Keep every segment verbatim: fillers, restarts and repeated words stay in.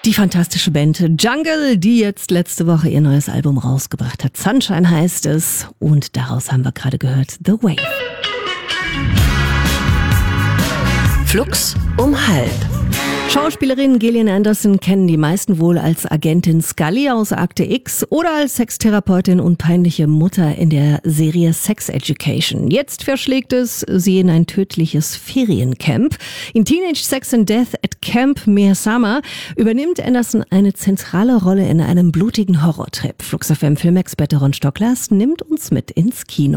Die fantastische Band Jungle, die jetzt letzte Woche ihr neues Album rausgebracht hat. Sunshine heißt es. Und daraus haben wir gerade gehört The Wave. Flux um halb. Schauspielerin Gillian Anderson kennen die meisten wohl als Agentin Scully aus Akte X oder als Sextherapeutin und peinliche Mutter in der Serie Sex Education. Jetzt verschlägt es sie in ein tödliches Feriencamp. In Teenage Sex and Death at Camp Miasama übernimmt Anderson eine zentrale Rolle in einem blutigen Horrortrip. Flux F M Filmexperte Ron Stocklast nimmt uns mit ins Kino.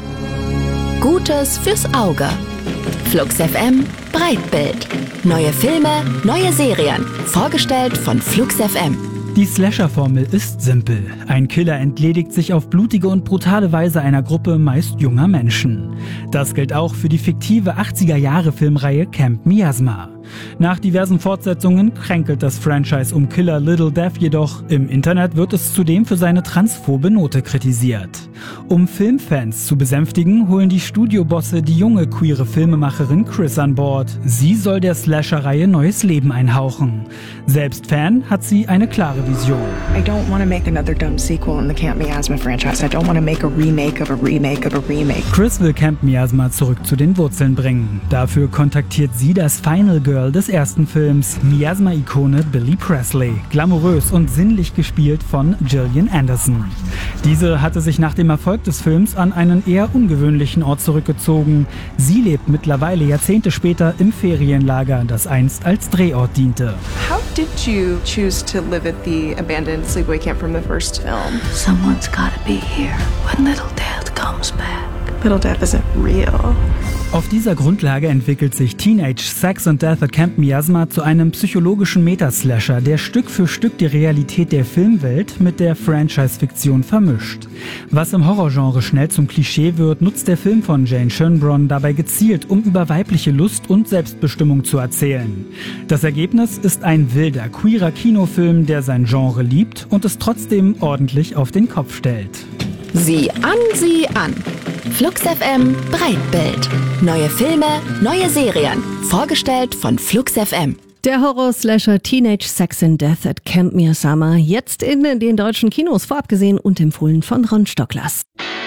Gutes fürs Auge. Flux F M Breitbild. Neue Filme, neue Serien. Vorgestellt von Flux F M. Die Slasher-Formel ist simpel. Ein Killer entledigt sich auf blutige und brutale Weise einer Gruppe meist junger Menschen. Das gilt auch für die fiktive achtziger-Jahre-Filmreihe Camp Miasma. Nach diversen Fortsetzungen kränkelt das Franchise um Killer Little Death jedoch. Im Internet wird es zudem für seine transphobe Note kritisiert. Um Filmfans zu besänftigen, holen die Studiobosse die junge queere Filmemacherin Chris an Bord. Sie soll der Slasher-Reihe neues Leben einhauchen. Selbst Fan hat sie eine klare Vision. I don't want to make another dumb sequel in the Camp Miasma franchise. I don't want to make a remake of a remake of a remake. Chris will Camp Miasma zurück zu den Wurzeln bringen. Dafür kontaktiert sie das Final Girl des ersten Films, Miasma-Ikone Billy Presley, glamourös und sinnlich gespielt von Gillian Anderson. Diese hatte sich nach dem Erfolg des Films an einen eher ungewöhnlichen Ort zurückgezogen. Sie lebt mittlerweile Jahrzehnte später im Ferienlager, das einst als Drehort diente. How did you choose to live at the abandoned sleepaway camp from the first film? Someone's gotta be here when little Dad comes back. Little Death isn't real. Auf dieser Grundlage entwickelt sich Teenage Sex and Death at Camp Miasma zu einem psychologischen Metaslasher, der Stück für Stück die Realität der Filmwelt mit der Franchise-Fiktion vermischt. Was im Horrorgenre schnell zum Klischee wird, nutzt der Film von Jane Schönbrunn dabei gezielt, um über weibliche Lust und Selbstbestimmung zu erzählen. Das Ergebnis ist ein wilder, queerer Kinofilm, der sein Genre liebt und es trotzdem ordentlich auf den Kopf stellt. Sieh an, sieh an. Flux F M Breitbild. Neue Filme, neue Serien. Vorgestellt von Flux F M. Der Horror-Slasher Teenage Sex and Death at Camp Miasma, jetzt in den deutschen Kinos, vorab gesehen und empfohlen von Ron Stocklast.